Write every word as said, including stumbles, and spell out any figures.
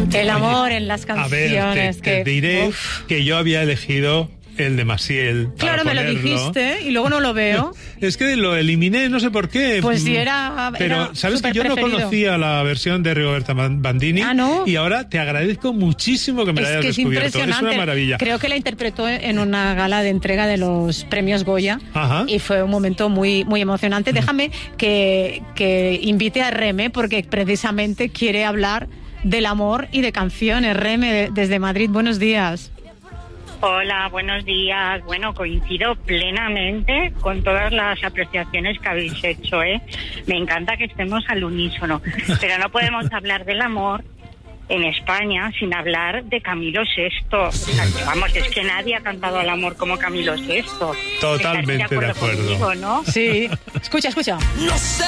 El amor en las canciones. A ver, te, que, te diré uf. que yo había elegido el de Maciel. Claro, me lo dijiste y luego no lo veo. Es que lo eliminé, no sé por qué. Pues sí, era. Pero, era ¿sabes que yo no preferido. conocía la versión de Rigoberta Bandini? Ah, ¿no? Y ahora te agradezco muchísimo que me Es la hayas que es descubierto. impresionante. Es una maravilla. Creo que la interpretó en una gala de entrega de los premios Goya. Ajá. Y fue un momento muy, muy emocionante. Déjame que, que invite a Reme, porque precisamente quiere hablar del amor y de canciones. Reme, desde Madrid, buenos días. Hola, buenos días. Bueno, coincido plenamente con todas las apreciaciones que habéis hecho, ¿eh? Me encanta que estemos al unísono, pero no podemos hablar del amor en España sin hablar de Camilo sexto. O sea, que, vamos, es que nadie ha cantado al amor como Camilo sexto. Totalmente ¿Estás de acuerdo de acuerdo. conmigo, no? Sí. Escucha, escucha. No sé